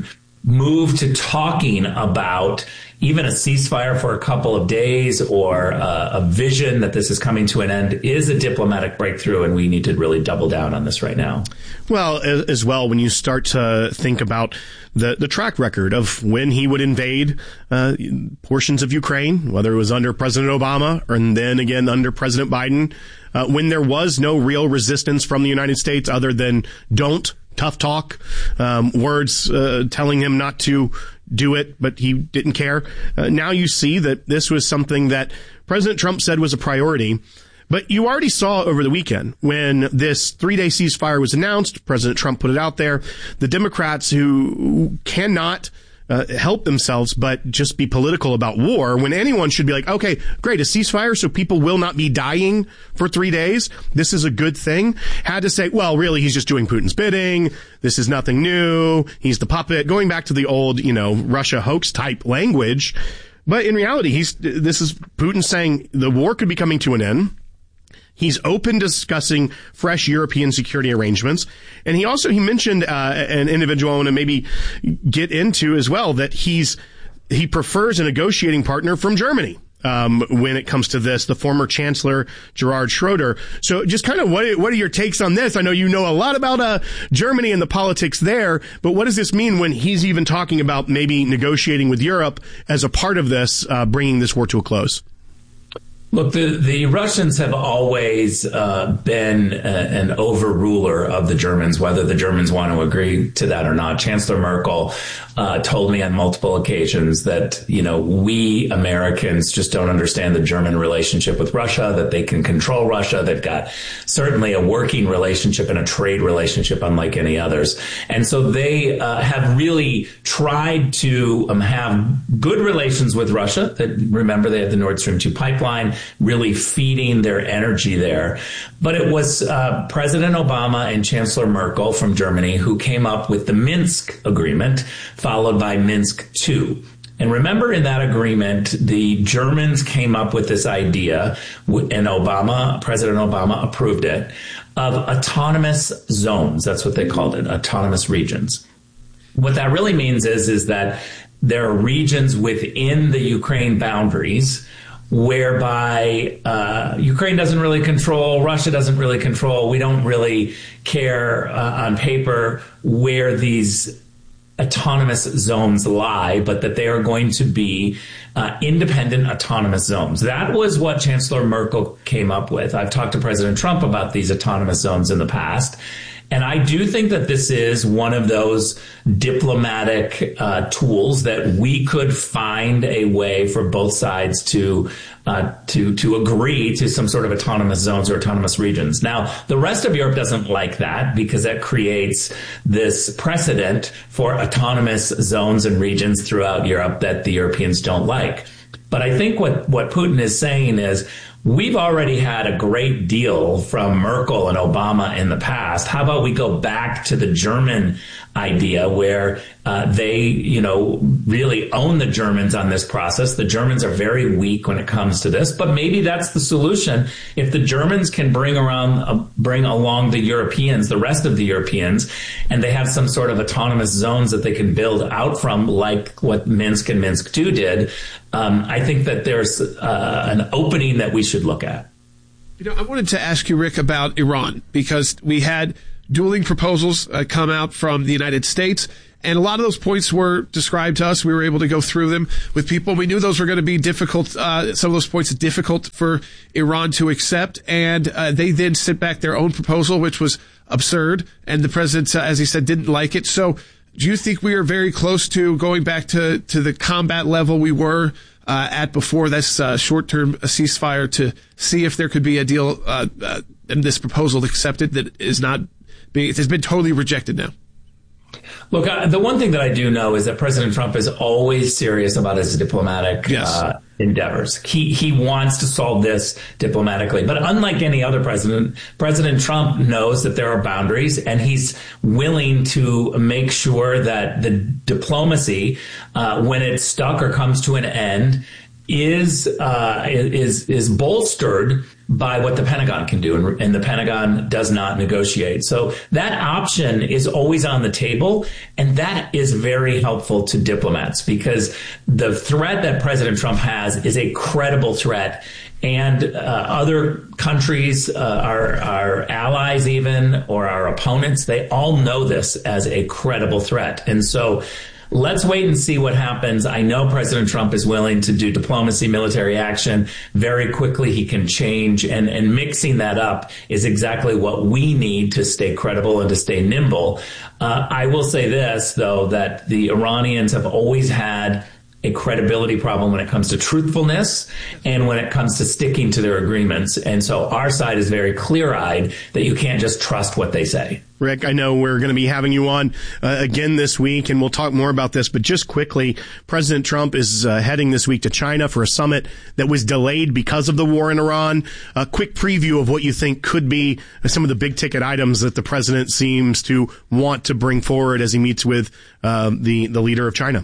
move to talking about even a ceasefire for a couple of days or uh, a vision that this is coming to an end is a diplomatic breakthrough, and we need to really double down on this right now. Well, as well, when you start to think about the, the track record of when he would invade uh, portions of Ukraine, whether it was under President Obama or and then again under President Biden, uh, when there was no real resistance from the United States other than don't, tough talk, um, words uh, telling him not to do it, but he didn't care. Uh, now you see that this was something that President Trump said was a priority. But you already saw over the weekend when this three-day ceasefire was announced, President Trump put it out there, the Democrats who cannot uh, help themselves but just be political about war, when anyone should be like, okay, great, a ceasefire so people will not be dying for three days. This is a good thing. Had to say, well, really, he's just doing Putin's bidding. This is nothing new. He's the puppet. Going back to the old, you know, Russia hoax type language. But in reality, he's this is Putin saying the war could be coming to an end. He's open to discussing fresh European security arrangements. And he also, he mentioned, uh, an individual I want to maybe get into as well, that he's, he prefers a negotiating partner from Germany. Um, when it comes to this, the former Chancellor Gerhard Schroeder. So just kind of what, what are your takes on this? I know you know a lot about, uh, Germany and the politics there, but what does this mean when he's even talking about maybe negotiating with Europe as a part of this, uh, bringing this war to a close? Look, the, the Russians have always uh, been a, an overruler of the Germans, whether the Germans want to agree to that or not. Chancellor Merkel uh, told me on multiple occasions that, you know, we Americans just don't understand the German relationship with Russia, that they can control Russia. They've got certainly a working relationship and a trade relationship unlike any others. And so they uh, have really tried to um, have good relations with Russia. That, remember, they had the Nord Stream two pipeline, really feeding their energy there. But it was uh, President Obama and Chancellor Merkel from Germany who came up with the Minsk agreement, followed by Minsk two. And remember, in that agreement, the Germans came up with this idea, and Obama, President Obama approved it, of autonomous zones. That's what they called it, autonomous regions. What that really means is, is that there are regions within the Ukraine boundaries whereby uh, Ukraine doesn't really control, Russia doesn't really control. We don't really care uh, on paper where these autonomous zones lie, but that they are going to be uh, independent autonomous zones. That was what Chancellor Merkel came up with. I've talked to President Trump about these autonomous zones in the past. And I do think that this is one of those diplomatic uh, tools that we could find a way for both sides to uh, to to agree to some sort of autonomous zones or autonomous regions. Now, the rest of Europe doesn't like that because that creates this precedent for autonomous zones and regions throughout Europe that the Europeans don't like. But I think what, what Putin is saying is, we've already had a great deal from Merkel and Obama in the past. How about we go back to the German idea where uh, they, you know, really own the Germans on this process. The Germans are very weak when it comes to this, but maybe that's the solution. If the Germans can bring around, uh, bring along the Europeans, the rest of the Europeans, and they have some sort of autonomous zones that they can build out from, like what Minsk and Minsk two did, um, I think that there's uh, an opening that we should look at. You know, I wanted to ask you, Rick, about Iran, because we had dueling proposals uh, come out from the United States, and a lot of those points were described to us. We were able to go through them with people. We knew those were going to be difficult. Uh, some of those points are difficult for Iran to accept, and uh, they then sent back their own proposal, which was absurd, and the president, uh, as he said, didn't like it. So do you think we are very close to going back to, to the combat level we were uh, at before this uh, short-term ceasefire, to see if there could be a deal uh, uh, and this proposal accepted that is not being, it has been totally rejected now? Look, uh, the one thing that I do know is that President Trump is always serious about his diplomatic yes. uh, endeavors. He he wants to solve this diplomatically. But unlike any other president, President Trump knows that there are boundaries, and he's willing to make sure that the diplomacy, uh, when it's stuck or comes to an end, is uh, is is bolstered by what the Pentagon can do, and, and the Pentagon does not negotiate. So that option is always on the table, and that is very helpful to diplomats because the threat that President Trump has is a credible threat. And uh, other countries, uh, our, our allies even, or our opponents, they all know this as a credible threat. And so let's wait and see what happens. I know President Trump is willing to do diplomacy, military action. Very quickly he can change, and, and mixing that up is exactly what we need to stay credible and to stay nimble. Uh, I will say this, though, that the Iranians have always had a credibility problem when it comes to truthfulness and when it comes to sticking to their agreements. And so our side is very clear-eyed that you can't just trust what they say. Rick, I know we're going to be having you on uh, again this week, and we'll talk more about this. But just quickly, President Trump is uh, heading this week to China for a summit that was delayed because of the war in Iran. A quick preview of what you think could be some of the big-ticket items that the president seems to want to bring forward as he meets with uh, the, the leader of China.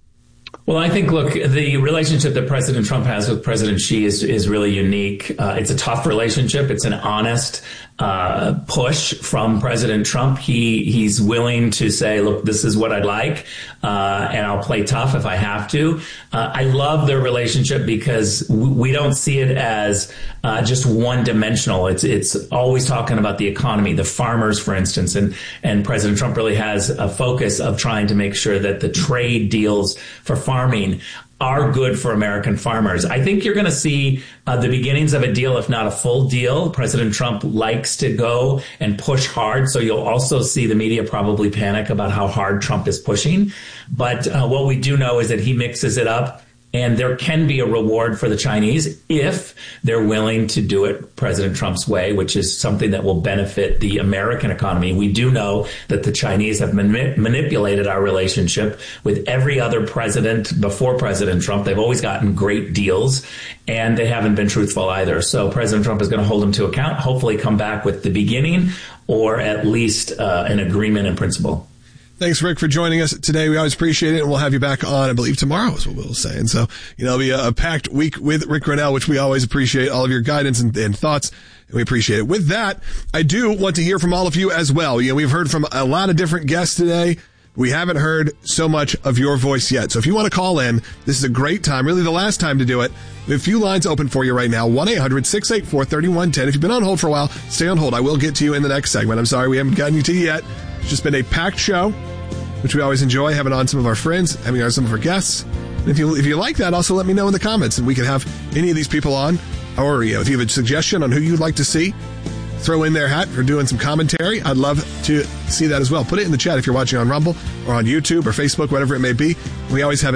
Well, I think, look, the relationship that President Trump has with President Xi is, is really unique. Uh, it's a tough relationship. It's an honest uh, push from President Trump. He he's willing to say, look, this is what I'd like, uh, and I'll play tough if I have to. Uh, I love their relationship because w- we don't see it as uh, just one-dimensional. It's it's always talking about the economy, the farmers, for instance, and, and President Trump really has a focus of trying to make sure that the trade deals for farming are good for American farmers. I think you're going to see uh, the beginnings of a deal, if not a full deal. President Trump likes to go and push hard, so you'll also see the media probably panic about how hard Trump is pushing. But uh, what we do know is that he mixes it up, and there can be a reward for the Chinese if they're willing to do it President Trump's way, which is something that will benefit the American economy. We do know that the Chinese have mani- manipulated our relationship with every other president before President Trump. They've always gotten great deals, and they haven't been truthful either. So President Trump is going to hold them to account, hopefully come back with the beginning or at least uh, an agreement in principle. Thanks, Rick, for joining us today. We always appreciate it, and we'll have you back on, I believe, tomorrow is what Will was saying. So, you know, it'll be a, a packed week with Rick Grenell, which we always appreciate all of your guidance and, and thoughts, and we appreciate it. With that, I do want to hear from all of you as well. You know, we've heard from a lot of different guests today. We haven't heard so much of your voice yet. So if you want to call in, this is a great time, really the last time to do it. We have a few lines open for you right now, one eight hundred six eight four three one one zero. If you've been on hold for a while, stay on hold. I will get to you in the next segment. I'm sorry we haven't gotten you to you yet. It's just been a packed show, which we always enjoy, having on some of our friends, having on some of our guests. And if you if you like that, also let me know in the comments, and we can have any of these people on. Or, you know, if you have a suggestion on who you'd like to see, throw in their hat for doing some commentary. I'd love to see that as well. Put it in the chat if you're watching on Rumble or on YouTube or Facebook, whatever it may be. We always have